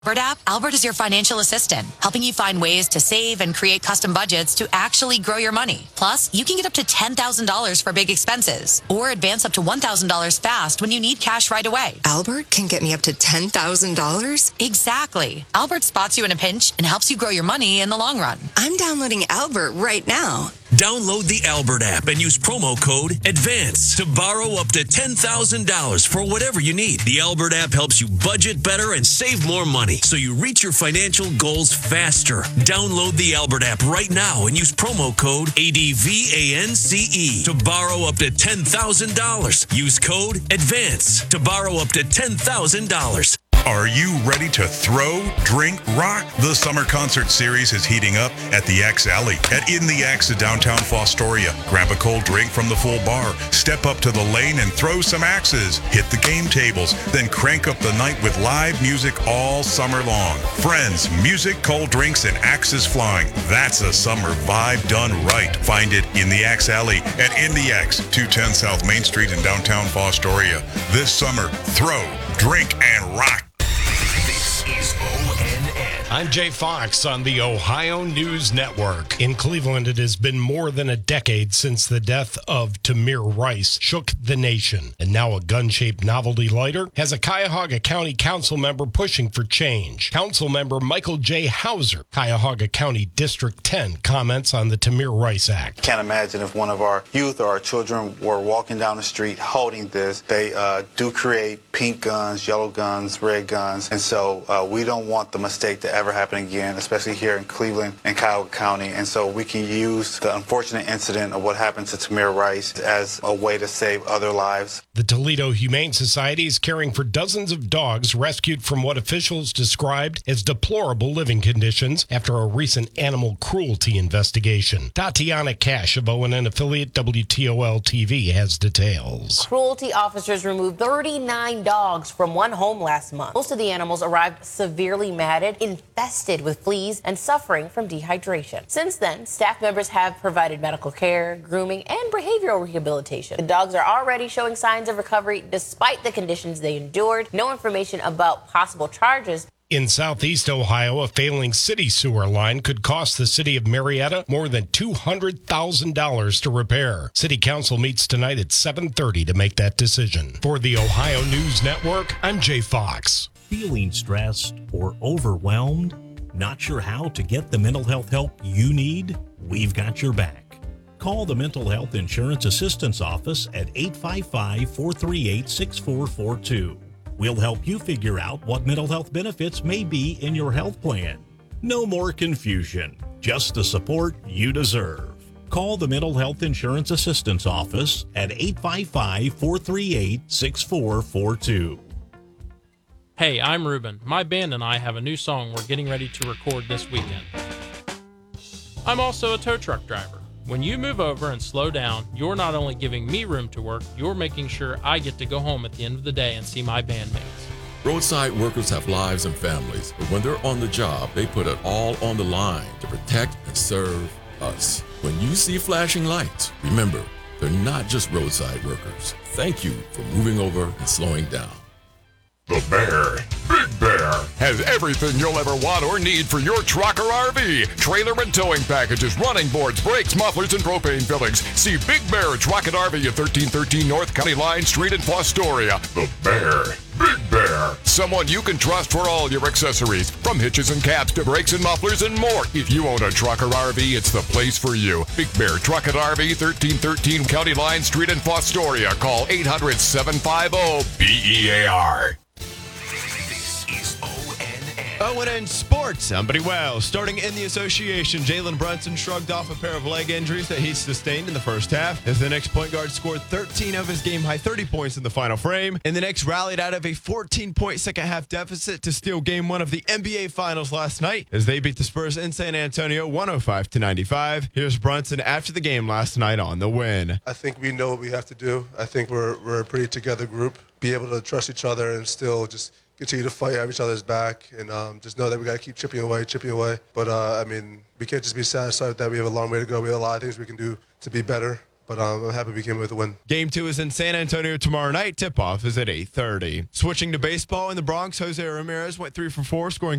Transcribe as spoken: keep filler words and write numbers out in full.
Albert app, Albert is your financial assistant, helping you find ways to save and create custom budgets to actually grow your money. Plus, you can get up to ten thousand dollars for big expenses or advance up to one thousand dollars fast when you need cash right away. Albert can get me up to ten thousand dollars? Exactly. Albert spots you in a pinch and helps you grow your money in the long run. I'm downloading Albert right now. Download the Albert app and use promo code ADVANCE to borrow up to ten thousand dollars for whatever you need. The Albert app helps you budget better and save more money so you reach your financial goals faster. Download the Albert app right now and use promo code ADVANCE to borrow up to ten thousand dollars. Use code ADVANCE to borrow up to ten thousand dollars. Are you ready to throw, drink, rock? The summer concert series is heating up at the X Alley at In the X in downtown Fostoria. Grab a cold drink from the full bar, step up to the lane and throw some axes, hit the game tables, then crank up the night with live music all summer long. Friends, music, cold drinks, and axes flying. That's a summer vibe done right. Find it in the X Alley at In the X, two ten South Main Street in downtown Fostoria. This summer, throw, drink, and rock. I'm Jay Fox on the Ohio News Network. In Cleveland, it has been more than a decade since the death of Tamir Rice shook the nation. And now a gun-shaped novelty lighter has a Cuyahoga County Council member pushing for change. Council member Michael J. Hauser, Cuyahoga County District ten, comments on the Tamir Rice Act. Can't imagine if one of our youth or our children were walking down the street holding this. They uh, do create pink guns, yellow guns, red guns, and so uh, we don't want the mistake to ever happen again, especially here in Cleveland and Cuyahoga County. And so we can use the unfortunate incident of what happened to Tamir Rice as a way to save other lives. The Toledo Humane Society is caring for dozens of dogs rescued from what officials described as deplorable living conditions after a recent animal cruelty investigation. Tatiana Cash of O N N affiliate W T O L T V has details. Cruelty officers removed thirty-nine dogs from one home last month. Most of the animals arrived severely matted, infested with fleas, and suffering from dehydration. Since then, staff members have provided medical care, grooming, and behavioral rehabilitation. The dogs are already showing signs of recovery despite the conditions they endured. No information about possible charges. In southeast Ohio, a failing city sewer line could cost the city of Marietta more than two hundred thousand dollars to repair. City Council meets tonight at seven thirty to make that decision. For the Ohio News Network, I'm Jay Fox. Feeling stressed or overwhelmed? Not sure how to get the mental health help you need? We've got your back. Call the Mental Health Insurance Assistance Office at eight five five, four three eight, six four four two. We'll help you figure out what mental health benefits may be in your health plan. No more confusion, just the support you deserve. Call the Mental Health Insurance Assistance Office at eight five five, four three eight, six four four two. Hey, I'm Ruben. My band and I have a new song we're getting ready to record this weekend. I'm also a tow truck driver. When you move over and slow down, you're not only giving me room to work, you're making sure I get to go home at the end of the day and see my bandmates. Roadside workers have lives and families, but when they're on the job, they put it all on the line to protect and serve us. When you see flashing lights, remember, they're not just roadside workers. Thank you for moving over and slowing down. The Bear, Big Bear, has everything you'll ever want or need for your truck or R V. Trailer and towing packages, running boards, brakes, mufflers, and propane fillings. See Big Bear Truck and R V at thirteen thirteen North County Line Street in Fostoria. The Bear, Big Bear, someone you can trust for all your accessories, from hitches and caps to brakes and mufflers and more. If you own a truck or R V, it's the place for you. Big Bear Truck and R V, thirteen thirteen County Line Street in Fostoria. Call eight hundred, seven five zero, B E A R. O N N Sports, I'm Buddy Wells. Starting in the association, Jalen Brunson shrugged off a pair of leg injuries that he sustained in the first half, as the Knicks point guard scored thirteen of his game-high thirty points in the final frame, and the Knicks rallied out of a fourteen-point second-half deficit to steal Game one of the N B A Finals last night, as they beat the Spurs in San Antonio one oh five to ninety-five. Here's Brunson after the game last night on the win. I think we know what we have to do. I think we're, we're a pretty together group. Be able to trust each other and still just continue to fight at each other's back, and um, just know that we got to keep chipping away, chipping away. But, uh, I mean, we can't just be satisfied with that. We have a long way to go. We have a lot of things we can do to be better. But um, I'm happy we came with a win. Game two is in San Antonio tomorrow night. Tip-off is at eight thirty. Switching to baseball in the Bronx, Jose Ramirez went three for four, scoring